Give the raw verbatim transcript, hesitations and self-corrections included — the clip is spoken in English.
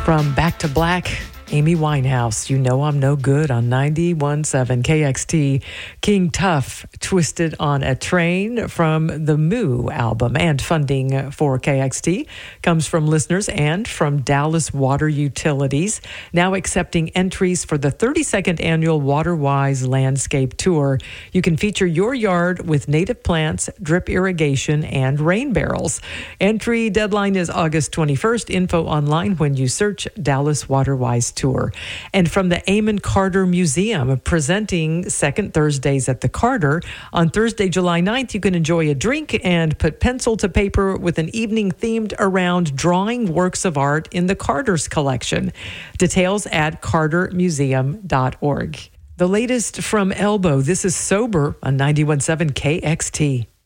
From Back to Black, Amy Winehouse, You Know I'm No Good on ninety-one point seven K X T. King Tuff, Twisted on a Train from the Moo album. And funding for K X T comes from listeners and from Dallas Water Utilities, now accepting entries for the thirty-second annual WaterWise Landscape Tour. You can feature your yard with native plants, drip irrigation, and rain barrels. Entry deadline is August twenty-first. Info online when you search Dallas WaterWise Tour. And from the Amon Carter Museum, presenting second Thursdays at the Carter. On Thursday, July ninth, you can enjoy a drink and put pencil to paper with an evening themed around drawing works of art in the Carter's collection. Details at carter museum dot org. The latest from Elbow. This is Sober on ninety-one point seven K X T.